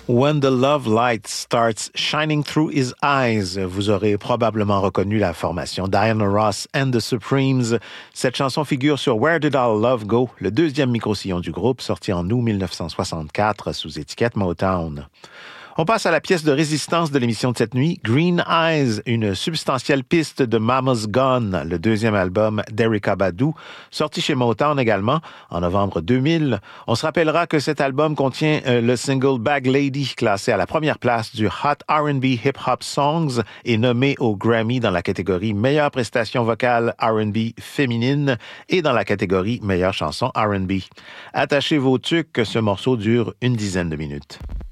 When the Love Light Starts Shining Through His Eyes. Vous aurez probablement reconnu la formation Diana Ross and the Supremes. Cette chanson figure sur Where Did Our Love Go, le deuxième micro-sillon du groupe, sorti en août 1964 sous étiquette Motown. On passe à la pièce de résistance de l'émission de cette nuit, Green Eyes, une substantielle piste de Mama's Gone, le deuxième album d'Erykah Badu, sorti chez Motown également en novembre 2000. On se rappellera que cet album contient le single Bag Lady, classé à la première place du Hot R&B Hip Hop Songs et nommé au Grammy dans la catégorie Meilleure prestation vocale R&B féminine et dans la catégorie Meilleure chanson R&B. Attachez vos tuques, ce morceau dure une dizaine de minutes.